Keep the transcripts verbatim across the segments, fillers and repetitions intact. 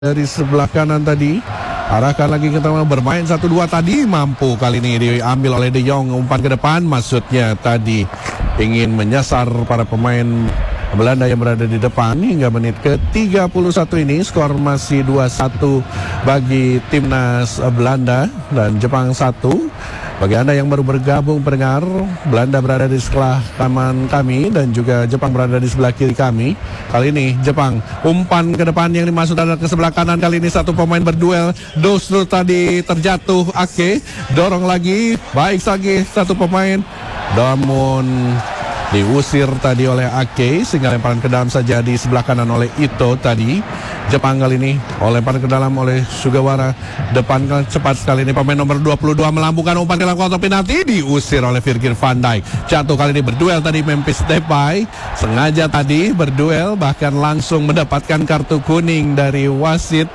dari sebelah kanan tadi, arahkan lagi ke tengah, bermain satu dua tadi, mampu kali ini diambil oleh De Jong, umpan ke depan, maksudnya tadi ingin menyasar para pemain Belanda yang berada di depan. Hingga menit ke tiga puluh satu ini skor masih dua satu bagi timnas Belanda dan Jepang satu. Bagi Anda yang baru bergabung pendengar, Belanda berada di sebelah kanan kami dan juga Jepang berada di sebelah kiri kami. Kali ini Jepang umpan ke depan yang dimaksud adalah ke sebelah kanan. Kali ini satu pemain berduel, Dostru tadi terjatuh, Ake dorong lagi, baik lagi satu pemain, namun diusir tadi oleh Ake sehingga lemparan ke dalam saja di sebelah kanan oleh Ito tadi. Jepang kali ini oleh lemparan ke dalam oleh Sugawara, depan cepat sekali ini pemain nomor dua puluh dua melambungkan umpan ke dalam kotak penalti, diusir oleh Virgil van Dijk. Jatuh kali ini berduel tadi Memphis Depay, sengaja tadi berduel bahkan langsung mendapatkan kartu kuning dari wasit,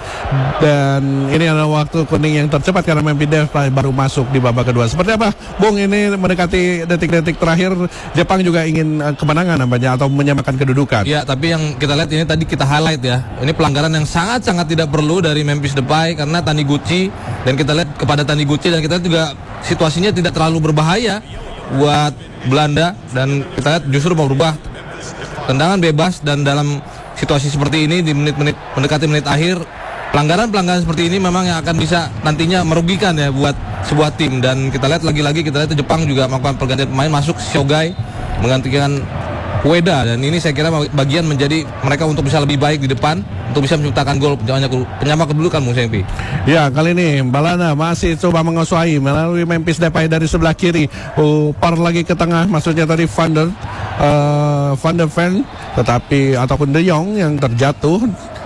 dan ini adalah waktu kuning yang tercepat karena Memphis Depay baru masuk di babak kedua. Seperti apa Bung, ini mendekati detik-detik terakhir, Jepang juga ingin kemenangan nampaknya atau menyamakan kedudukan. Ya, tapi yang kita lihat ini tadi kita highlight ya. Ini pelanggaran yang sangat-sangat tidak perlu dari Memphis Depay karena Taniguchi, dan kita lihat kepada Taniguchi, dan kita lihat juga situasinya tidak terlalu berbahaya buat Belanda, dan kita lihat justru merubah tendangan bebas. Dan dalam situasi seperti ini di menit-menit mendekati menit akhir, pelanggaran-pelanggaran seperti ini memang yang akan bisa nantinya merugikan ya buat sebuah tim. Dan kita lihat lagi-lagi, kita lihat Jepang juga melakukan pergantian pemain, masuk Shogai menggantikan Ueda, dan ini saya kira bagian menjadi mereka untuk bisa lebih baik di depan, untuk bisa menciptakan gol penyama kedudukan, Bung Sempi. Ya, kali ini Belanda masih coba menguasai melalui Memphis Depay dari sebelah kiri, upar lagi ke tengah, maksudnya tadi Van der uh, Van der Ven, tetapi ataupun De Jong yang terjatuh,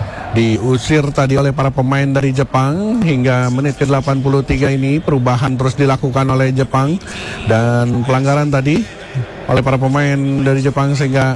diusir tadi oleh para pemain dari Jepang. Hingga menit ke delapan puluh tiga ini perubahan terus dilakukan oleh Jepang dan pelanggaran tadi oleh para pemain dari Jepang sehingga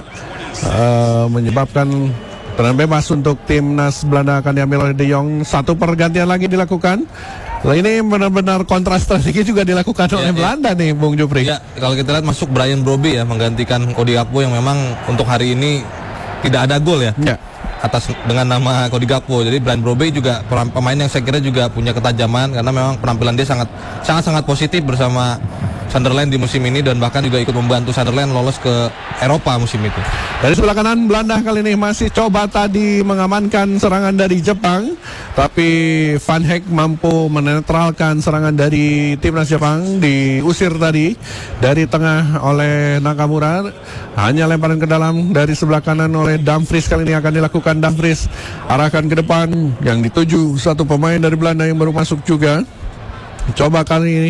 uh, menyebabkan tendangan bebas untuk timnas Belanda akan diambil oleh De Jong. Satu pergantian lagi dilakukan. Nah, ini benar-benar kontra strategi juga dilakukan ya, oleh ya. Belanda nih, Bung Jupri. Ya, kalau kita lihat masuk Brian Brobbey ya, menggantikan Cody Gakpo yang memang untuk hari ini tidak ada gol ya. Ya. Atas dengan nama Cody Gakpo. Jadi Brian Brobbey juga pemain yang saya kira juga punya ketajaman karena memang penampilan dia sangat sangat sangat positif bersama Sunderland di musim ini, dan bahkan juga ikut membantu Sunderland lolos ke Eropa musim itu. Dari sebelah kanan Belanda kali ini masih coba tadi mengamankan serangan dari Jepang, tapi Van Heck mampu menetralkan serangan dari timnas Jepang. Diusir tadi dari tengah oleh Nakamura, hanya lemparan ke dalam dari sebelah kanan oleh Dumfries. Kali ini akan dilakukan Dumfries, arahkan ke depan yang dituju satu pemain dari Belanda yang baru masuk juga. Coba kali ini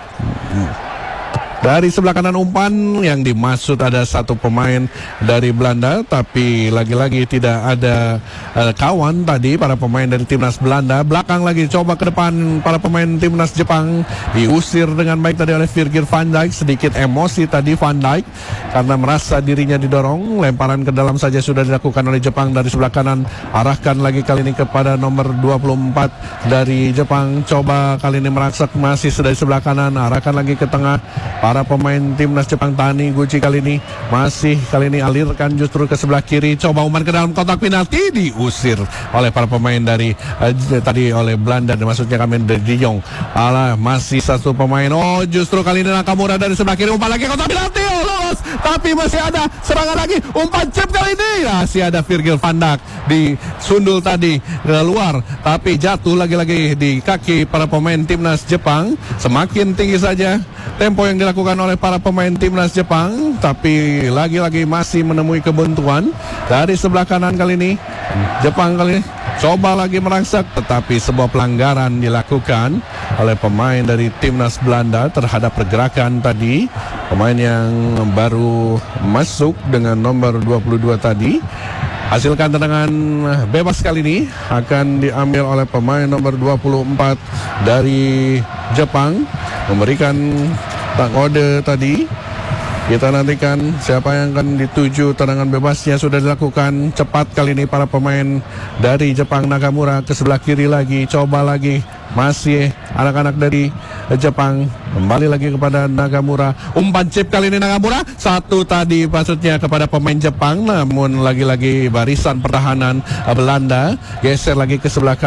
dari sebelah kanan umpan yang dimaksud ada satu pemain dari Belanda, tapi lagi-lagi tidak ada uh, kawan tadi para pemain dari timnas Belanda. Belakang lagi coba ke depan para pemain timnas Jepang, diusir dengan baik tadi oleh Virgil van Dijk. Sedikit emosi tadi Van Dijk karena merasa dirinya didorong. Lemparan ke dalam saja sudah dilakukan oleh Jepang dari sebelah kanan. Arahkan lagi kali ini kepada nomor dua puluh empat dari Jepang. Coba kali ini merangsak masih dari sebelah kanan. Arahkan lagi ke tengah. Para pemain timnas Jepang, Taniguchi kali ini masih kali ini alirkan justru ke sebelah kiri. Coba umpan ke dalam kotak penalti, diusir oleh para pemain dari uh, tadi oleh Belanda, dan maksudnya kami dari De Jong. Alah, masih satu pemain. Oh, justru kali ini Nakamura dari sebelah kiri, umpan lagi kotak penalti, oh, lolos. Tapi masih ada serangan lagi, umpan chip kali ini masih ada Virgil van Dijk disundul tadi ke luar, tapi jatuh lagi-lagi di kaki para pemain timnas Jepang. Semakin tinggi saja tempo yang dilakukan oleh para pemain timnas Jepang, tapi lagi-lagi masih menemui kebuntuan dari sebelah kanan. Kali ini Jepang kali ini coba lagi merangsak, tetapi sebuah pelanggaran dilakukan oleh pemain dari timnas Belanda terhadap pergerakan tadi pemain yang baru masuk dengan nomor dua puluh dua tadi. Hasilkan tendangan bebas kali ini akan diambil oleh pemain nomor dua puluh empat dari Jepang, memberikan kode tadi. Kita nantikan siapa yang akan dituju. Tendangan bebasnya sudah dilakukan cepat kali ini para pemain dari Jepang. Nakamura ke sebelah kiri lagi, coba lagi masih anak-anak dari Jepang. Kembali lagi kepada Nagamura. Umpan chip kali ini Nagamura. Satu tadi maksudnya kepada pemain Jepang. Namun lagi-lagi barisan pertahanan Belanda geser lagi ke sebelah kanan.